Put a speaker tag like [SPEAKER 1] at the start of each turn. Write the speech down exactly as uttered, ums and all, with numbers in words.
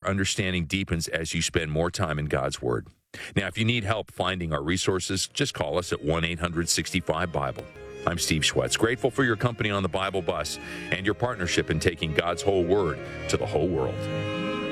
[SPEAKER 1] understanding deepens as you spend more time in God's Word. Now, if you need help finding our resources, just call us at one eight hundred sixty-five Bible. I'm Steve Schwetz, grateful for your company on the Bible Bus and your partnership in taking God's whole Word to the whole world.